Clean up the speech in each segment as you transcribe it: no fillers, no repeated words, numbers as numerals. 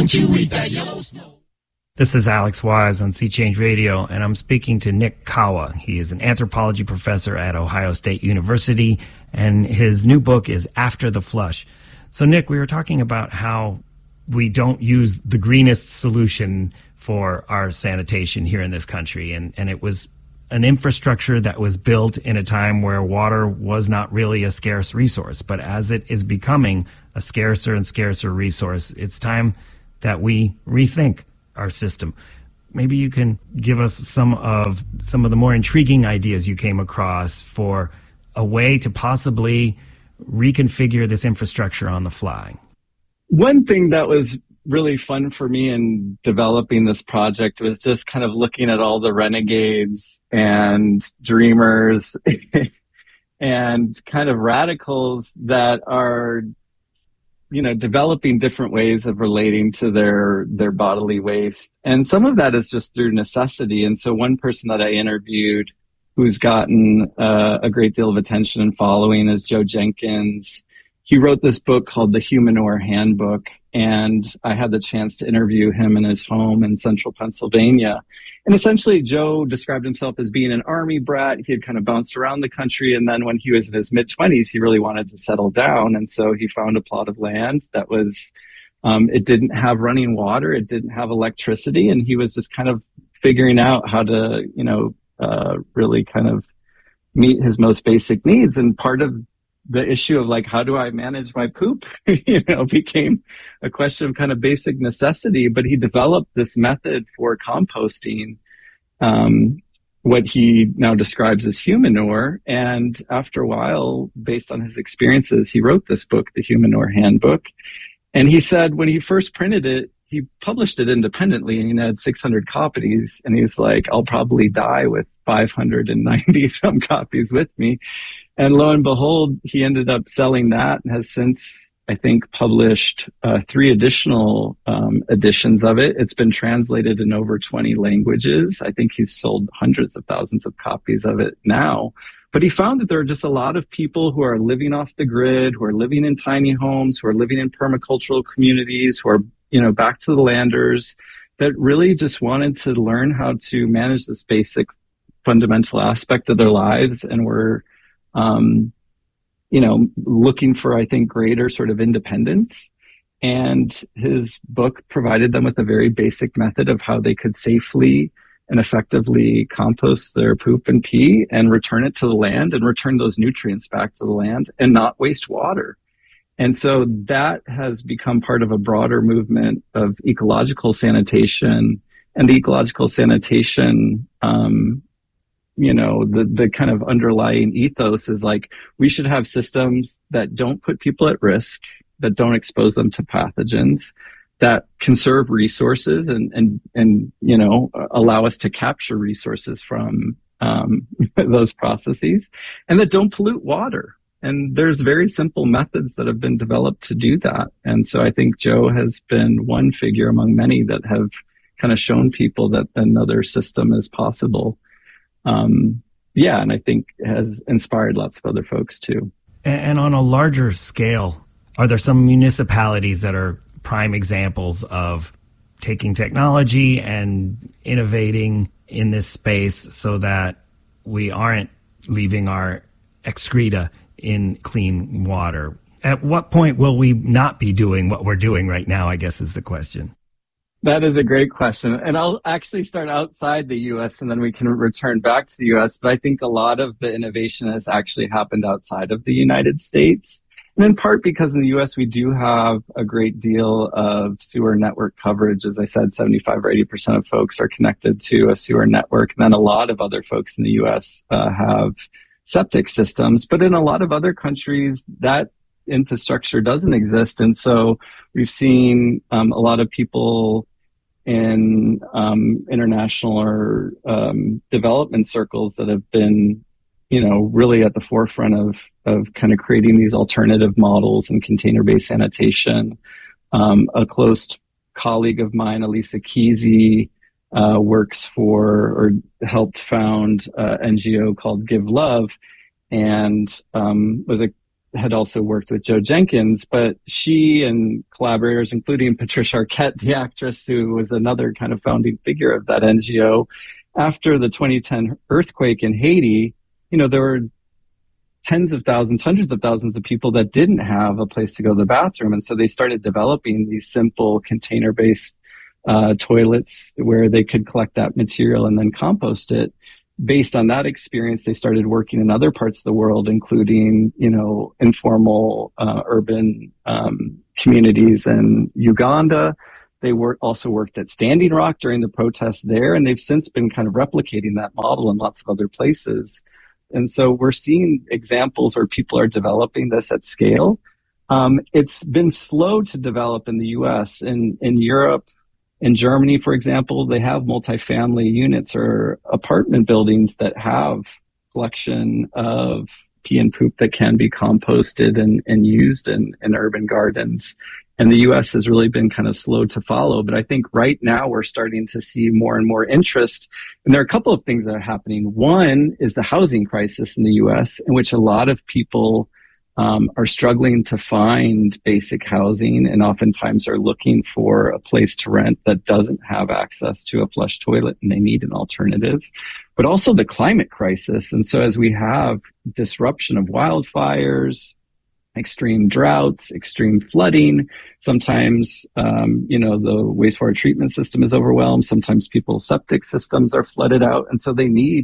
Don't you eat that yellow smoke. This is Alex Wise on Sea Change Radio, and I'm speaking to Nick Kawa. He is an anthropology professor at Ohio State University, and his new book is After the Flush. So, Nick, we were talking about how we don't use the greenest solution for our sanitation here in this country, and it was an infrastructure that was built in a time where water was not really a scarce resource. But as it is becoming a scarcer and scarcer resource, it's time that we rethink our system. Maybe you can give us some of the more intriguing ideas you came across for a way to possibly reconfigure this infrastructure on the fly. One thing that was really fun for me in developing this project was just kind of looking at all the renegades and dreamers and kind of radicals that are, you know, developing different ways of relating to their bodily waste. And some of that is just through necessity. And so one person that I interviewed who's gotten a great deal of attention and following is Joe Jenkins. He wrote this book called The Humanure Handbook, and I had the chance to interview him in his home in central Pennsylvania. And essentially, Joe described himself as being an army brat. He had kind of bounced around the country, and then when he was in his mid-20s, he really wanted to settle down. And so he found a plot of land that was, it didn't have running water, it didn't have electricity, and he was just kind of figuring out how to, you know, really kind of meet his most basic needs. And part of the issue of like, how do I manage my poop, you know, became a question of kind of basic necessity. But he developed this method for composting, what he now describes as humanure. And after a while, based on his experiences, he wrote this book, The Humanure Handbook. And he said when he first printed it, he published it independently, and he had 600 copies. And he's like, I'll probably die with 590 some copies with me. And lo and behold, he ended up selling that and has since, I think, published 3 additional editions of it. It's been translated in over 20 languages. I think he's sold hundreds of thousands of copies of it now. But he found that there are just a lot of people who are living off the grid, who are living in tiny homes, who are living in permacultural communities, who are, you know, back to the landers, that really just wanted to learn how to manage this basic fundamental aspect of their lives, and were you know, looking for, I think, greater sort of independence. And his book provided them with a very basic method of how they could safely and effectively compost their poop and pee and return it to the land and return those nutrients back to the land and not waste water. And so that has become part of a broader movement of ecological sanitation. And the ecological sanitation, you know, the kind of underlying ethos is like, we should have systems that don't put people at risk, that don't expose them to pathogens, that conserve resources and you know, allow us to capture resources from those processes, and that don't pollute water. And there's very simple methods that have been developed to do that. And so I think Joe has been one figure among many that have kind of shown people that another system is possible. Yeah, and I think has inspired lots of other folks too. And on a larger scale, are there some municipalities that are prime examples of taking technology and innovating in this space so that we aren't leaving our excreta in clean water? At what point will we not be doing what we're doing right now, I guess is the question. That is a great question. And I'll actually start outside the U.S. and then we can return back to the U.S. But I think a lot of the innovation has actually happened outside of the United States. And in part because in the U.S. we do have a great deal of sewer network coverage. As I said, 75 or 80% of folks are connected to a sewer network. And then a lot of other folks in the U.S. Have septic systems. But in a lot of other countries, that infrastructure doesn't exist. And so we've seen a lot of people in international or development circles that have been, you know, really at the forefront of kind of creating these alternative models and container-based sanitation. A close colleague of mine, Elisa Kesey, works for or helped found an NGO called Give Love, and was a had also worked with Joe Jenkins, but she and collaborators, including Patricia Arquette, the actress who was another kind of founding figure of that NGO, after the 2010 earthquake in Haiti, there were tens of thousands, hundreds of thousands of people that didn't have a place to go to the bathroom. And so they started developing these simple container-based toilets where they could collect that material and then compost it. Based on that experience, they started working in other parts of the world, including, informal urban communities in Uganda. They also worked at Standing Rock during the protests there, and they've since been kind of replicating that model in lots of other places. And so we're seeing examples where people are developing this at scale. It's been slow to develop in the US. In Europe, in Germany, for example, they have multifamily units or apartment buildings that have collection of pee and poop that can be composted and used in urban gardens. And the US has really been kind of slow to follow. But I think right now we're starting to see more and more interest. And there are a couple of things that are happening. One is the housing crisis in the US, in which a lot of people are struggling to find basic housing and oftentimes are looking for a place to rent that doesn't have access to a flush toilet and they need an alternative. But also the climate crisis. And so as we have disruption of wildfires, extreme droughts, extreme flooding, sometimes, the wastewater treatment system is overwhelmed. Sometimes people's septic systems are flooded out. And so they need,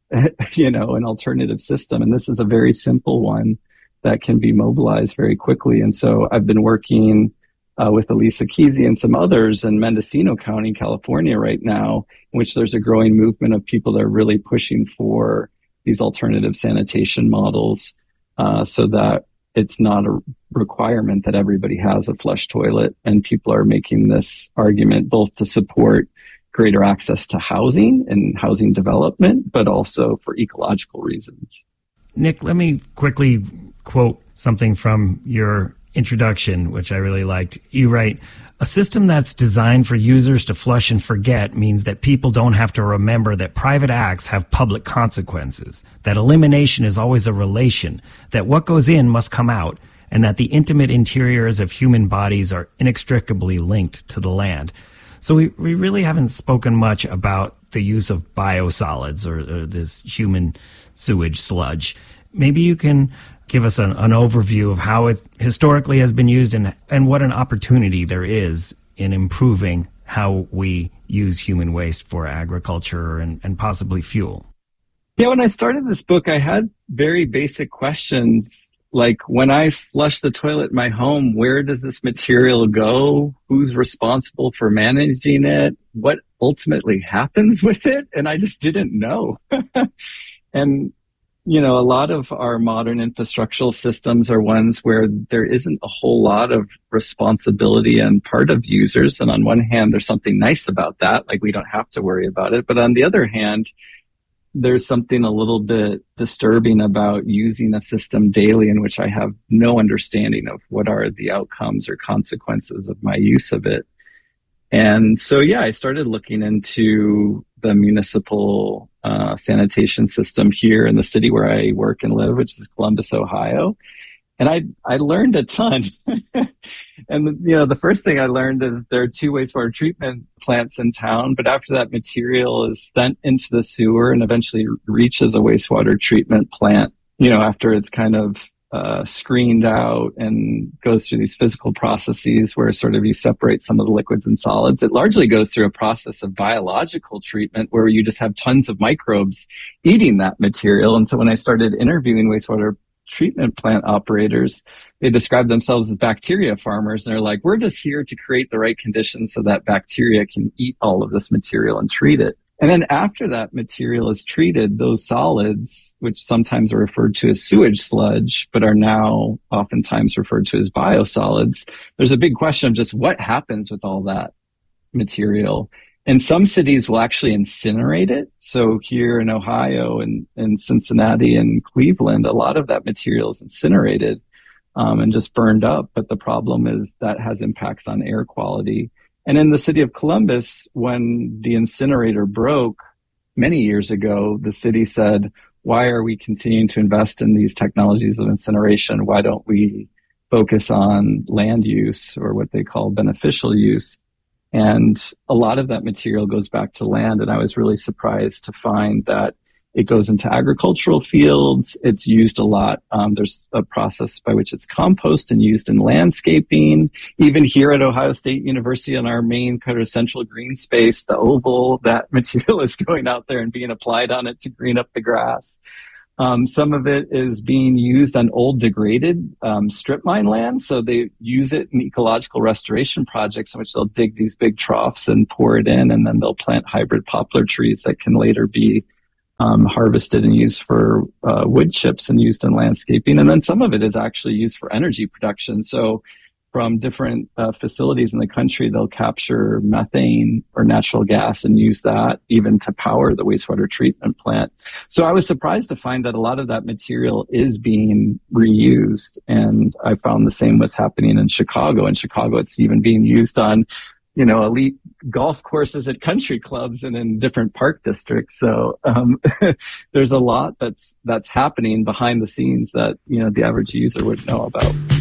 an alternative system. And this is a very simple one that can be mobilized very quickly. And so I've been working with Elisa Kesey and some others in Mendocino County, California right now, in which there's a growing movement of people that are really pushing for these alternative sanitation models so that it's not a requirement that everybody has a flush toilet. And people are making this argument both to support greater access to housing and housing development, but also for ecological reasons. Nick, let me quickly quote something from your introduction, which I really liked. You write, "A system that's designed for users to flush and forget means that people don't have to remember that private acts have public consequences, that elimination is always a relation, that what goes in must come out, and that the intimate interiors of human bodies are inextricably linked to the land." So we really haven't spoken much about the use of biosolids or this human sewage sludge. Maybe you can give us an overview of how it historically has been used and what an opportunity there is in improving how we use human waste for agriculture and possibly fuel. Yeah, when I started this book, I had very basic questions like, when I flush the toilet in my home, where does this material go? Who's responsible for managing it? What ultimately happens with it? And I just didn't know. And a lot of our modern infrastructural systems are ones where there isn't a whole lot of responsibility on part of users. And on one hand, there's something nice about that, like we don't have to worry about it. But on the other hand, there's something a little bit disturbing about using a system daily in which I have no understanding of what are the outcomes or consequences of my use of it. And so, I started looking into the municipal sanitation system here in the city where I work and live, which is Columbus, Ohio. And I learned a ton. And, the first thing I learned is there are 2 wastewater treatment plants in town, but after that material is sent into the sewer and eventually reaches a wastewater treatment plant, after it's kind of screened out and goes through these physical processes where sort of you separate some of the liquids and solids. It largely goes through a process of biological treatment where you just have tons of microbes eating that material. And so when I started interviewing wastewater treatment plant operators, they describe themselves as bacteria farmers. And they're like, we're just here to create the right conditions so that bacteria can eat all of this material and treat it. And then after that material is treated, those solids, which sometimes are referred to as sewage sludge, but are now oftentimes referred to as biosolids, there's a big question of just what happens with all that material. And some cities will actually incinerate it. So here in Ohio and Cincinnati and Cleveland, a lot of that material is incinerated and just burned up. But the problem is that has impacts on air quality. And in the city of Columbus, when the incinerator broke many years ago, the city said, why are we continuing to invest in these technologies of incineration? Why don't we focus on land use, or what they call beneficial use? And a lot of that material goes back to land. And I was really surprised to find that it goes into agricultural fields. It's used a lot. There's a process by which it's composted and used in landscaping. Even here at Ohio State University, in our main kind of central green space, the oval, that material is going out there and being applied on it to green up the grass. Some of it is being used on old degraded strip mine land. So they use it in ecological restoration projects in which they'll dig these big troughs and pour it in, and then they'll plant hybrid poplar trees that can later be harvested and used for wood chips and used in landscaping. And then some of it is actually used for energy production. So from different facilities in the country, they'll capture methane or natural gas and use that even to power the wastewater treatment plant. So I was surprised to find that a lot of that material is being reused. And I found the same was happening in Chicago. In Chicago, it's even being used on, elite golf courses at country clubs and in different park districts. So there's a lot that's happening behind the scenes that, the average user wouldn't know about.